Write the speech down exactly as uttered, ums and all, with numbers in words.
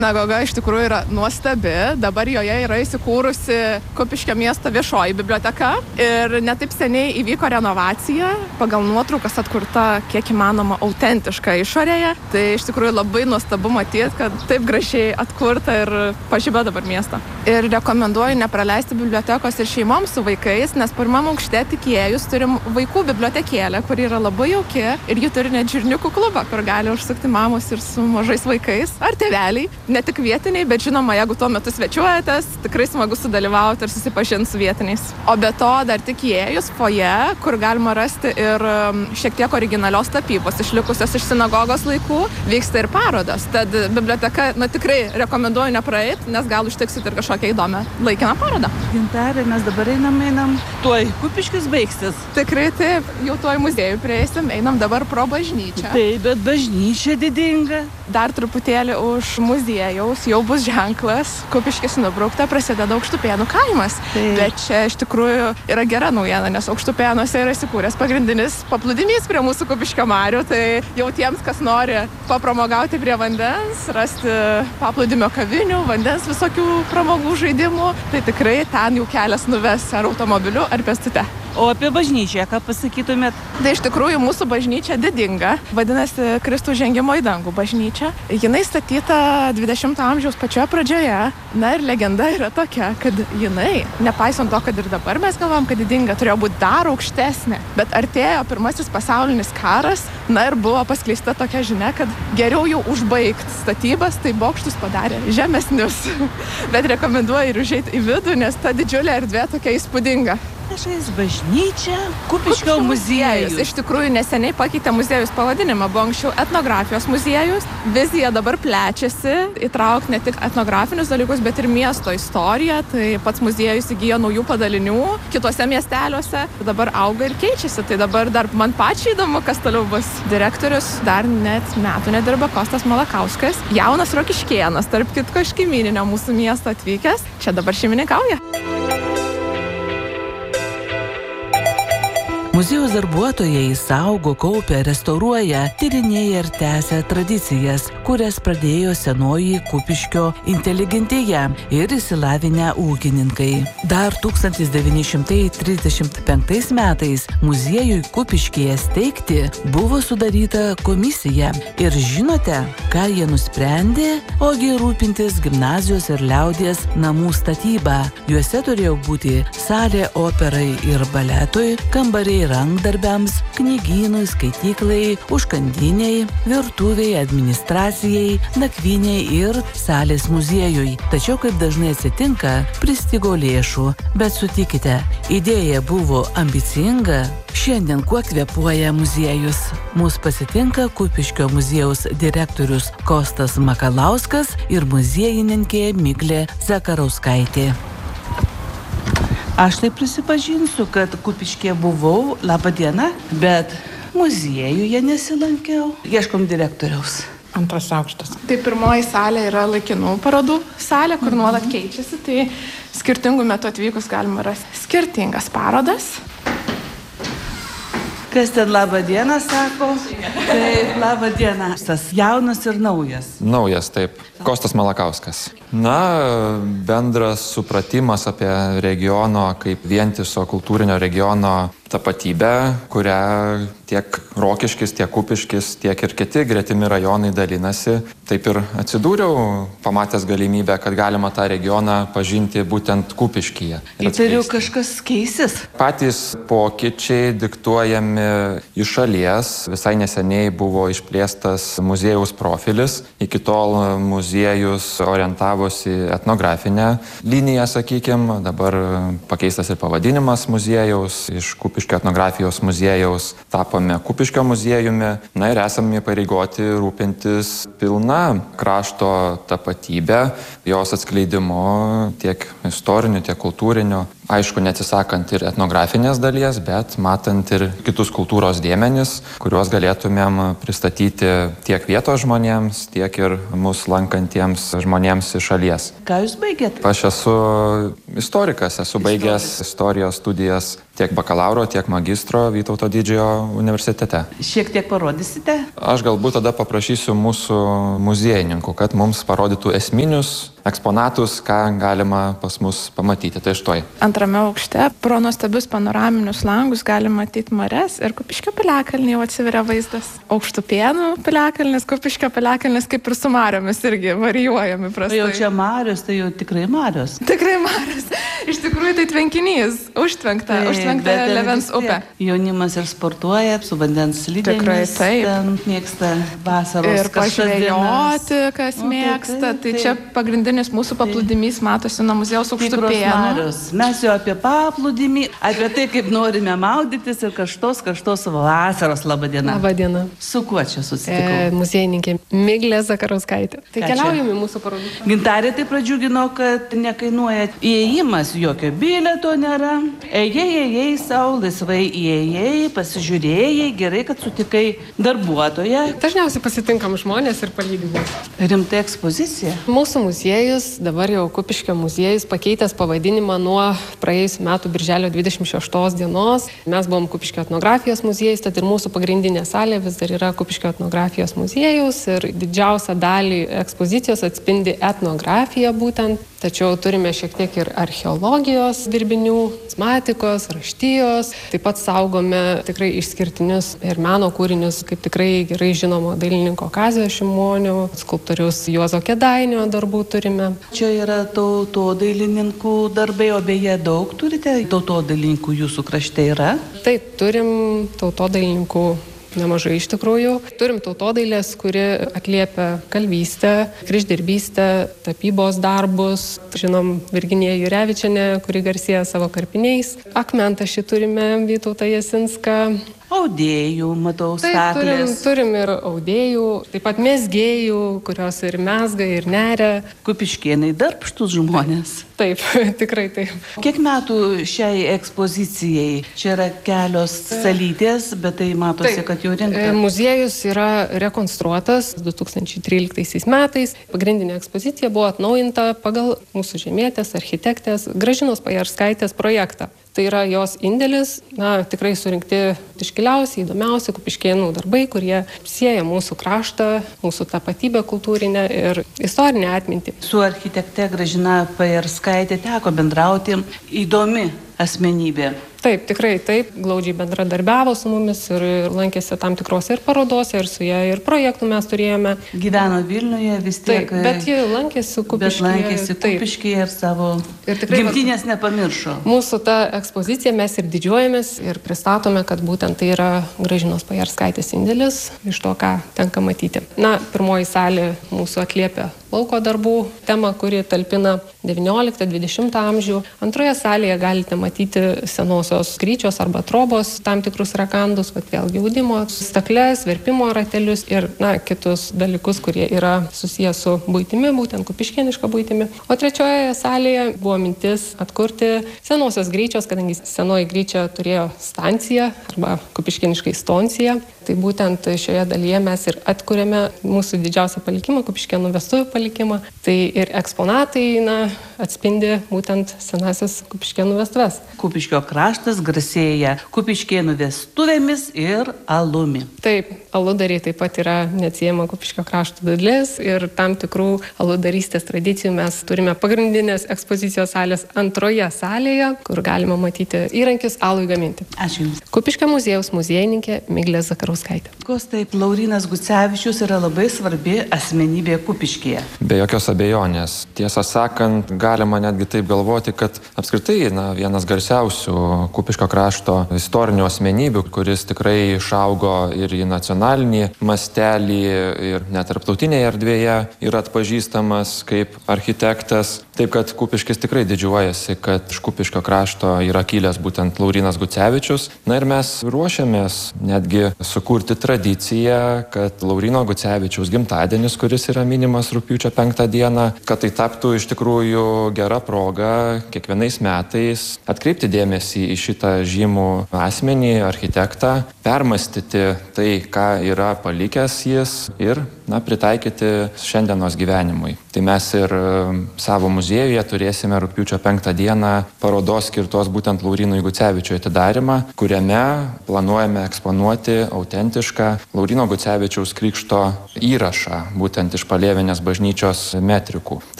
Sinagoga iš tikrųjų yra nuostabi, dabar joje yra įsikūrusi Kupiškio miesto viešoji biblioteka ir netaip seniai įvyko renovacija, pagal nuotraukas atkurta kiek įmanoma autentiška išorėje, tai iš tikrųjų labai nuostabu matyti, kad taip gražiai atkurta ir pažibė dabar miestą. Ir rekomenduoju nepraleisti bibliotekos ir šeimoms su vaikais, nes pirmam aukšte tik įėjus turim vaikų bibliotekėlę, kuri yra labai jauki ir ji turi net žirniukų klubą, kur gali užsukti mamos ir su mažais vaikais ar tėveliai. Ne tik vietiniai, bet žinoma, jeigu tuo metu svečiuojatės, tikrai smagu sudalyvauti ir susipažinti su vietiniais. O be to, dar tik įėjus foje, kur galima rasti ir šiek tiek originalios tapybos, išlikusios iš sinagogos laikų, vyksta ir parodos. Tad biblioteka, na tikrai rekomenduoju nepraeiti, nes gal užtiksit ir kažkokią įdomią laikiną parodą. Gintarė, mes dabar einam, einam. Tuoj Kupiškis baigsis. Tikrai taip, jau tuoj muziejų prieisim, einam dabar pro bažnyčią. Taip, bet bažnyčia didinga. Dar truputėlį už muziejaus jau bus ženklas, Kupiškis nubraukta, prasideda Aukštupėnų kaimas. Taip. Bet čia iš tikrųjų yra gera naujiena, nes Aukštupėnuose yra įsikūręs pagrindinis paplūdimys prie mūsų Kupiškio marių, tai jau tiems, kas nori papramogauti prie vandens, rasti paplūdimio kavinių, vandens visokių pramogų žaidimų, tai tikrai ten jau kelias nuves ar automobiliu, ar pėstute. O apie bažnyčią, ką pasakytumėt? Tai iš tikrųjų mūsų bažnyčia didinga, vadinasi Kristaus žengimo į dangų bažnyčia. Jinai statyta dvidešimto amžiaus pačioje pradžioje. Na ir legenda yra tokia, kad jinai, nepaisant to, kad ir dabar mes galvom, kad didinga, turėjo būti dar aukštesnė. Bet artėjo pirmasis pasaulinis karas, na ir buvo paskleista tokia žinia, kad geriau jau užbaigti statybas, tai bokštus padarė žemesnius. Bet rekomenduoju ir užeiti į vidų, nes ta didžiulė erdvė tokia įspūdinga. Priešais bažnyčia, Kupiškio muziejus. Iš tikrųjų neseniai pakeitė muziejus pavadinimą, buvo anksčiau etnografijos muziejus. Vizija dabar plečiasi, įtraukti ne tik etnografinius dalykus, bet ir miesto istoriją. Tai pats muziejus įgyjo naujų padalinių kitose miesteliuose. Dabar auga ir keičiasi. Tai dabar dar man pačiai įdomu, kas toliau bus. Direktorius dar net metų nedirba Kostas Malakauskas. Jaunas rokiškėnas, tarp kitko iš kaimyninio mūsų miesto atvykęs. Čia dabar šeimininkauja. Muziejaus darbuotojai saugo, kaupia, restauruoja, tyrinėja ir tęsia tradicijas, kurias pradėjo senoji Kupiškio inteligentija ir išsilavinę ūkininkai. Dar tūkstantis devyni šimtai trisdešimt penktais metais muziejui Kupiškyje steigti buvo sudaryta komisija. Ir žinote, ką jie nusprendė? Ogi rūpintis gimnazijos ir liaudies namų statyba. Juose turėjo būti salė operai ir baletui, kambariai rankdarbiams, knygynui, skaityklai, užkandiniai, virtuviai, administracijai, nakvyniai ir salės muziejui. Tačiau, kaip dažnai atsitinka, pristigo lėšų. Bet sutikite, idėja buvo ambicinga. Šiandien kuo kvėpuoja muziejus? Mūsų pasitinka Kupiškio muziejaus direktorius Kostas Makalauskas ir muziejininkė Miglė Zakarauskaitė. Aš tai prisipažinsiu, kad Kupiškyje buvau, labą dieną, bet muziejuje nesilankiau. Ieškom direktoriaus. Antras aukštas. Tai pirmoji salė yra laikinų parodų salė, kur nuolat keičiasi, tai skirtingų metų atvykus galima rasti skirtingas parodas. Kas ten labą dieną sako? Taip, labą dieną. Tas jaunas ir naujas. Naujas, taip. Kostas Malakauskas. Na, bendras supratimas apie regiono kaip vientiso kultūrinio regiono tapatybę, kurią tiek Rokiškis, tiek Kupiškis, tiek ir kiti gretimi rajonai dalinasi. Taip ir atsidūriau, pamatęs galimybę, kad galima tą regioną pažinti būtent Kupiškyje. Įtariu, kažkas keisis. Patys pokyčiai diktuojami iš šalies. Visai neseniai buvo išplėstas muziejaus profilis. Iki tol muziejus orientavosi etnografinę liniją, sakykime. Dabar pakeistas ir pavadinimas muziejaus. Iš Kupiškio etnografijos muziejaus tapome Kupiškio muziejumi. Na ir esame įpareigoti rūpintis pilna krašto tapatybę, jos atskleidimu tiek istoriniu, tiek kultūriniu. aišku, neatsisakant ir etnografinės dalies, bet matant ir kitus kultūros dėmenis, kuriuos galėtumėm pristatyti tiek vietos žmonėms, tiek ir mus lankantiems žmonėms iš šalies. Ką jūs baigėt? Aš esu istorikas, esu baigęs istorijos studijas tiek bakalauro, tiek magistro Vytauto didžiojo universitete. Šiek tiek parodysite? Aš galbūt tada paprašysiu mūsų muziejininkų, kad mums parodytų esminius eksponatus, ką galima pas mus pamatyti. Tai štai. Antrame aukšte pro nuostabius panoraminius langus galima matyti marias ir Kupiškio piliakalnį jau atsiveria vaizdas. Aukštupėnų piliakalnis, Kupiškio piliakalnis kaip ir su mariomis irgi varijuojami prastai. Jau čia marios, tai jau tikrai marios. Tikrai marios. Iš tikrųjų tai tvenkinys, užtvenkta, tai, užtvenkta Levens upė. Jaunimas ir sportuoja su vandens slidėmis. Tikrai taip. Ten mėgsta vasaros ir pažvejoti, kas o, mėgsta. Tai, tai, tai čia pagrindinis mūsų paplūdimys matosi nuo muziejaus Aukštupėnų. Mes jau apie paplūdimį, apie tai, kaip norime maudytis ir karštos, karštos vasaros. Labadiena. Labadiena. Su kuo čia susitikau? E, muziejininkė Miglė Zakarauskaitė. Tai keliaujame mūsų parodų. Gintarė tai pradžiugino, kad nekainuoja įėjimas, jokio bilieto nėra. Ėjai, ėjai, sau laisvai įėjai, pasižiūrėjai, gerai, kad sutikai darbuotoją. Dažniausiai pasitinkam žmonės ir palyginimai. Rimta ekspozicija. Mūsų muziejus, dabar jau Kupiškio muziejus, pakeitęs pavadinimą nuo praėjusių metų birželio dvidešimt šeštos dienos. Mes buvom Kupiškio etnografijos muziejus, tad ir mūsų pagrindinė salė vis dar yra Kupiškio etnografijos muziejus ir didžiausią dalį ekspozicijos atspindi etnografiją būtent. Tačiau turime šiek tiek ir archeologijos dirbinių, smatikos, raštijos. Taip pat saugome tikrai išskirtinius ir meno kūrinius, kaip tikrai gerai žinomo dailininko Kazio Šimonio, skulptoriaus Juozo Kėdainio darbų turime. Čia yra tautodailininkų darbai, o beje daug turite tautodailininkų jūsų krašte yra? Taip, turim tautodailininkų nemažai iš tikrųjų. Turim tautodailės, kuri atliepia kalvystę, kryždirbystę, tapybos darbus. Žinom Virginiją Jurevičienę, kuri garsėja savo karpiniais. Akmentašį turime Vytautą Jasinską. Audėjų, matau, taip, turim, turim ir audėjų, taip pat mezgėjų, kurios ir mezga, ir neria. Kupiškėnai darbštus žmonės. Taip, tikrai taip. Kiek metų šiai ekspozicijai? Čia yra kelios salytės, bet tai matosi, taip, kad jau rinkta. Muziejus yra rekonstruotas du tūkstančiai tryliktaisiais metais. Pagrindinė ekspozicija buvo atnaujinta pagal mūsų žemietės, architektės Gražinos Pajarskaitės projektą. Tai yra jos indėlis, na, tikrai surinkti iškiliausi, įdomiausi kupiškėnų darbai, kurie sieja mūsų kraštą, mūsų tapatybę kultūrinę ir istorinę atmintį. Su architekte Gražina Pajarskaitė teko bendrauti, įdomi asmenybė. Taip, tikrai taip, glaudžiai bendradarbiavo su mumis ir lankėsi tam tikrose ir parodose, ir su ją, ir projektų mes turėjome. Gyveno Vilniuje vis tiek. Taip, bet ji lankėsi Kupiškyje. Bet lankėsi Kupiškyje ir savo ir tikrai, gimtinės nepamiršo. Mūsų ta ekspozicija mes ir didžiuojamės ir pristatome, kad būtent tai yra Gražinos Pajarskaitės indėlis iš to, ką tenka matyti. Na, pirmoji salė mūsų atliepia lauko darbų temą, kuri talpina devynioliktą dvidešimtą amžių. Antroje salėje galite matyti senosios gryčios arba trobos tam tikrus rakandus, vat vėlgi audimo stakles, verpimo ratelius ir na, kitus dalykus, kurie yra susijęs su buitimi, būtent kupiškėniška buitimi. O trečioje salėje buvo mintis atkurti senosios gryčios, kadangi senoji gryčia turėjo stanciją arba kupiškėniškai stonciją. Tai būtent šioje dalyje mes ir atkuriame mūsų didžiausią palikimą, Kupiškėnų vestuvių palikimą. Tai ir eksponatai na, atspindi būtent senasis Kupiškėnų vestuves. Kupiškio kraštas garsėja Kupiškėnų vestuvėmis ir alumi. Taip, aludariai taip pat yra neatsiejama Kupiškio krašto dalis ir tam tikrų aludarystės tradicijų mes turime pagrindinės ekspozicijos salės antroje salėje, kur galima matyti įrankius alui gaminti. Ačiū Jums. Kupiškio muziejaus muziejininkė Miglė Zakarauskaitė. Kos taip, Laurynas Gucevičius yra labai svarbi asmenybė Kupiškyje. Be jokios abejonės. Tiesą sakant, galima netgi taip galvoti, kad apskritai na, vienas garsiausių Kupiškio krašto istorinių asmenybių, kuris tikrai išaugo ir į nacionalinį mastelį, ir net tarptautinėje erdvėje yra atpažįstamas kaip architektas. Taip, kad Kupiškis tikrai didžiuojasi, kad iš Kupiškio krašto yra kilęs būtent Laurynas Gucevičius. Na ir mes ruošiamės netgi su sukurti tradiciją, kad Lauryno Gucevičiaus gimtadienis, kuris yra minimas rugpjūčio penktą dieną, kad tai taptų iš tikrųjų gera proga kiekvienais metais atkreipti dėmesį į šitą žymų asmenį, architektą, permastyti tai, ką yra palikęs jis ir, na, pritaikyti šiandienos gyvenimui. Tai mes ir savo muziejuje turėsime rugpjūčio penktą dieną parodos skirtos būtent Laurynui Gucevičiui atidarymą, kuriame planuojame eksponuoti autentišką Lauryno Gucevičiaus krikšto įrašą, būtent iš Palėvinės bažnyčios metrikų.